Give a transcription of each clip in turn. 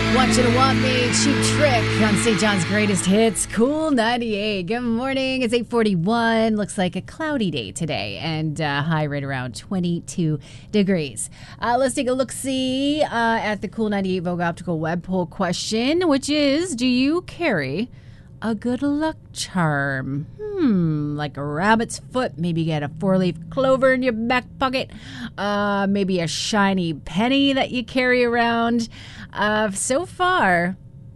Want You to Want Me, Cheap Trick on St. John's Greatest Hits, Cool 98. Good morning. It's 8:41. Looks like a cloudy day today and high right around 22 degrees. Let's take a look-see at the Cool 98 Vogue Optical web poll question, which is, do you carry a good luck charm? Like a rabbit's foot. Maybe get a 4-leaf clover in your back pocket. Maybe a shiny penny that you carry around. So far,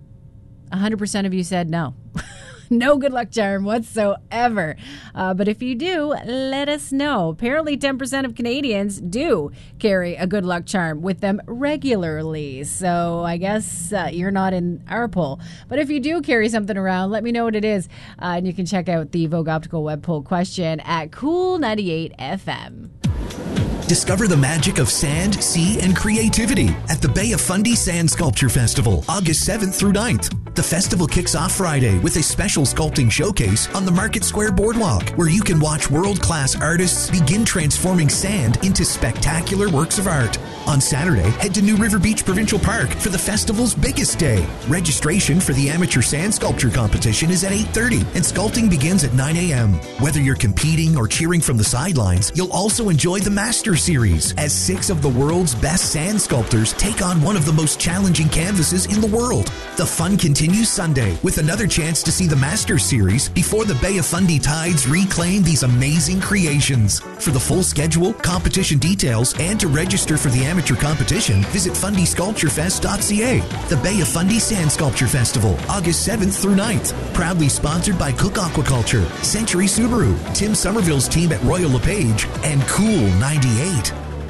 100% of you said no. No good luck charm whatsoever. But if you do, let us know. Apparently 10% of Canadians do carry a good luck charm with them regularly. So I guess you're not in our poll. But if you do carry something around, let me know what it is. And you can check out the Vogue Optical web poll question at Cool 98 FM. Discover the magic of sand, sea, and creativity at the Bay of Fundy Sand Sculpture Festival, August 7th through 9th. The festival kicks off Friday with a special sculpting showcase on the Market Square Boardwalk, where you can watch world-class artists begin transforming sand into spectacular works of art. On Saturday, head to New River Beach Provincial Park for the festival's biggest day. Registration for the amateur sand sculpture competition is at 8:30, and sculpting begins at 9 a.m. Whether you're competing or cheering from the sidelines, you'll also enjoy the Master Series, as 6 of the world's best sand sculptors take on one of the most challenging canvases in the world. The fun continues Sunday with another chance to see the Master Series before the Bay of Fundy Tides reclaim these amazing creations. For the full schedule, competition details, and to register for the amateur competition, visit fundysculpturefest.ca. The Bay of Fundy Sand Sculpture Festival, August 7th through 9th. Proudly sponsored by Cook Aquaculture, Century Subaru, Tim Somerville's team at Royal LePage, and Cool 98.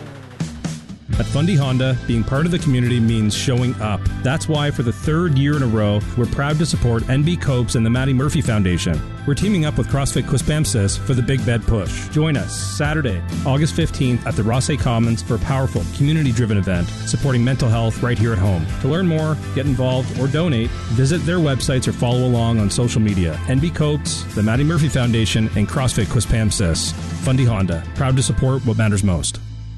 At Fundy Honda, being part of the community means showing up. That's why for the 3rd year in a row, we're proud to support NB Copes and the Maddie Murphy Foundation. We're teaming up with CrossFit Quispamsis for the Big Bed Push. Join us Saturday, August 15th at the Rossay Commons for a powerful, community-driven event supporting mental health right here at home. To learn more, get involved, or donate, visit their websites or follow along on social media. NB Copes, the Maddie Murphy Foundation, and CrossFit Quispamsis. Fundy Honda, proud to support what matters most.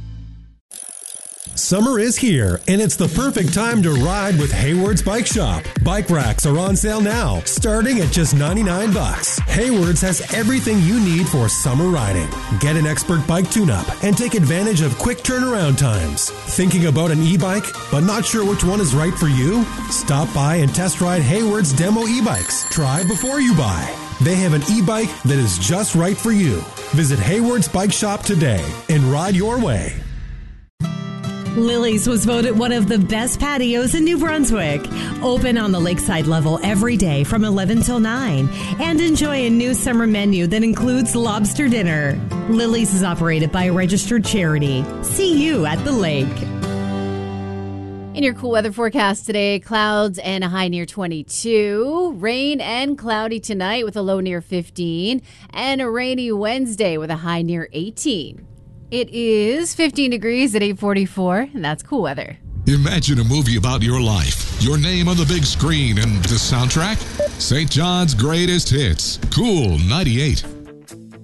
Summer is here, and it's the perfect time to ride with Hayward's Bike Shop. Bike racks are on sale now, starting at just $99. Hayward's has everything you need for summer riding. Get an expert bike tune-up and take advantage of quick turnaround times. Thinking about an e-bike, but not sure which one is right for you? Stop by and test ride Hayward's demo e-bikes. Try before you buy. They have an e-bike that is just right for you. Visit Hayward's Bike Shop today and ride your way. Lily's was voted one of the best patios in New Brunswick. Open on the lakeside level every day from 11 till 9. And enjoy a new summer menu that includes lobster dinner. Lily's is operated by a registered charity. See you at the lake. In your cool weather forecast today, clouds and a high near 22. Rain and cloudy tonight with a low near 15. And a rainy Wednesday with a high near 18. It is 15 degrees at 8:44, and that's cool weather. Imagine a movie about your life, your name on the big screen, and the soundtrack? St. John's Greatest Hits, Cool 98.